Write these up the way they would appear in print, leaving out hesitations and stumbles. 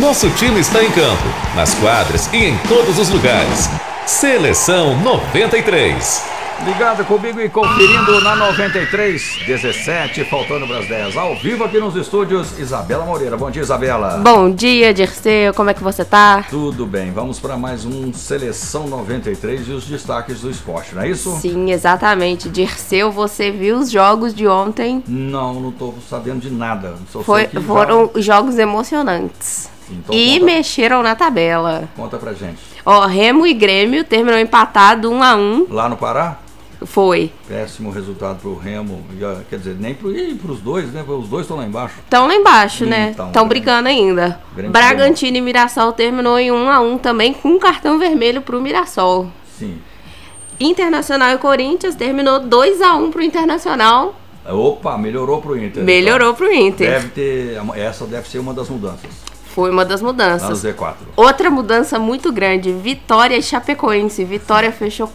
Nosso time está em campo, nas quadras e em todos os lugares. Seleção 93. Ligado comigo e conferindo na 93, 17, faltando para as 10. Ao vivo aqui nos estúdios, Isabela Moreira. Bom dia, Isabela. Bom dia, Dirceu. Como é que você tá? Tudo bem. Vamos para mais um Seleção 93 e os destaques do esporte, não é isso? Sim, exatamente. Dirceu, você viu os jogos de ontem? Não tô sabendo de nada. Foram jogos emocionantes. Então, e mexeram na tabela. Conta pra gente. Remo e Grêmio terminou empatado 1-1. Lá no Pará? Foi. Péssimo resultado pro Remo. Quer dizer, nem pros dois, né? Os dois estão lá embaixo. Estão lá embaixo, né? Estão brigando ainda. Bragantino e Mirassol terminou em 1-1 também, com um cartão vermelho pro Mirassol. Sim. Internacional e Corinthians terminou 2-1 pro Internacional. Opa, melhorou pro Inter. Melhorou pro Inter. Essa deve ser uma das mudanças. Foi uma das mudanças. Lá no Z4. Outra mudança muito grande, Vitória e Chapecoense. Vitória fechou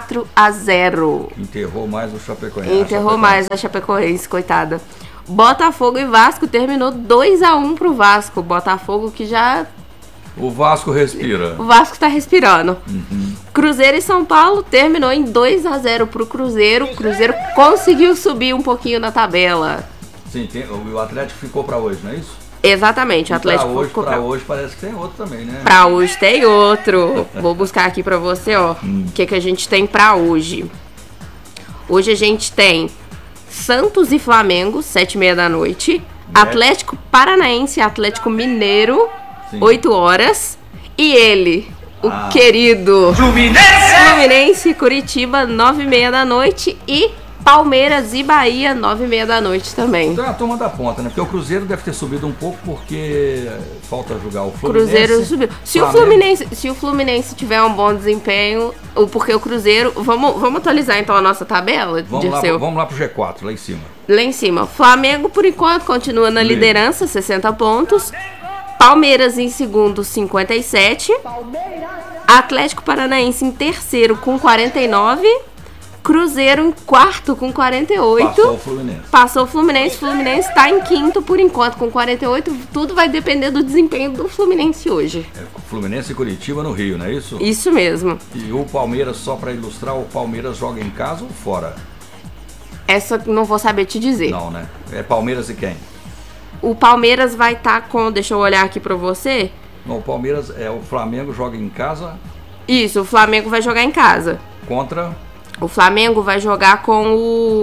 4-0. Enterrou mais o Chapecoense. Enterrou mais a Chapecoense, coitada. Botafogo e Vasco terminou 2-1 pro Vasco. Botafogo que já... O Vasco respira. O Vasco tá respirando. Cruzeiro e São Paulo terminou em 2-0 pro Cruzeiro. O Cruzeiro conseguiu subir um pouquinho na tabela. Sim, o Atlético ficou pra hoje, não é isso? Exatamente, o Atlético ficou pra hoje parece que tem outro também, né? Pra hoje tem outro. Vou buscar aqui pra você, ó. O que a gente tem pra hoje. Hoje a gente tem Santos e Flamengo, 7h30 da noite. Atlético Paranaense e Atlético Mineiro, 8 horas. E ele, o querido Fluminense e Curitiba, 9h30 da noite. E Palmeiras e Bahia, 9h30 da noite também. Então é a turma da ponta, né? Porque o Cruzeiro deve ter subido um pouco porque falta jogar o Fluminense. Cruzeiro subiu. Se o Fluminense tiver um bom desempenho, porque o Cruzeiro... Vamos atualizar então a nossa tabela, Dirceu? Vamos lá pro G4, lá em cima. Lá em cima. Flamengo, por enquanto, continua na liderança, 60 pontos. Palmeiras em segundo, 57. Atlético Paranaense em terceiro, com 49. Cruzeiro em quarto com 48. Passou o Fluminense. Fluminense está em quinto por enquanto com 48. Tudo vai depender do desempenho do Fluminense hoje. Fluminense e Curitiba no Rio, não é isso? Isso mesmo. E o Palmeiras, só para ilustrar, o Palmeiras joga em casa ou fora? Essa não vou saber te dizer. Não, né? É Palmeiras e quem? O Palmeiras vai estar com... Deixa eu olhar aqui para você. Não, o Palmeiras o Flamengo joga em casa. Isso, o Flamengo vai jogar em casa. Contra... O Flamengo vai jogar com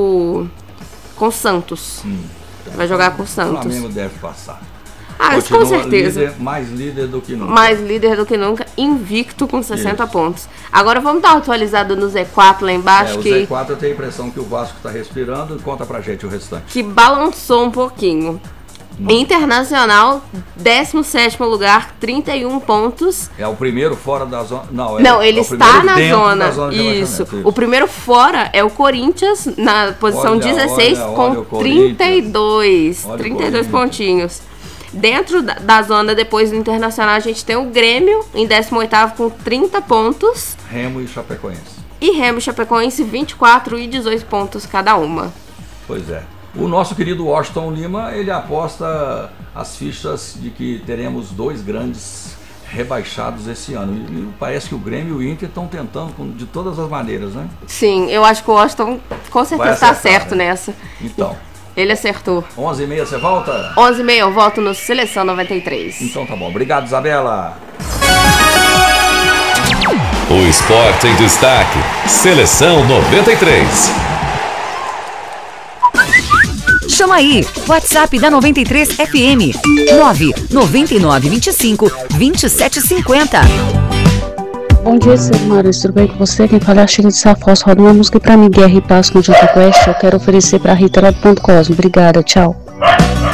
o Santos. Vai jogar com o Santos. O Flamengo deve passar. Com certeza. Mais líder do que nunca. Mais líder do que nunca. Invicto com 60 pontos. Agora vamos dar uma atualizada no Z4 lá embaixo. O Z4 eu tenho a impressão que o Vasco está respirando. Conta pra gente o restante. Que balançou um pouquinho. Internacional, 17º lugar, 31 pontos. É o primeiro fora da zona. Não, ele está na zona. Isso. O primeiro fora é o Corinthians, na posição 16, com 32 pontinhos. Dentro da zona, depois do Internacional, a gente tem o Grêmio, em 18º, com 30 pontos. Remo e Chapecoense. E Remo e Chapecoense, 24 e 18 pontos cada uma. Pois é. O nosso querido Washington Lima, ele aposta as fichas de que teremos dois grandes rebaixados esse ano. E parece que o Grêmio e o Inter estão tentando de todas as maneiras, né? Sim, eu acho que o Washington com certeza está certo nessa. Então. Ele acertou. 11h30 você volta? 11h30 eu volto no Seleção 93. Então tá bom. Obrigado, Isabela. O esporte em destaque. Seleção 93. Chama aí, WhatsApp da 93 FM, 99925-2750. Bom dia, senhor Maurício, tudo bem com você? Quem fala é a Chica de Safos. Roda uma música pra mim, Guerra e Paz com o Jota Quest. Eu quero oferecer pra Rita lá do Ponto Cosmo. Obrigada, tchau.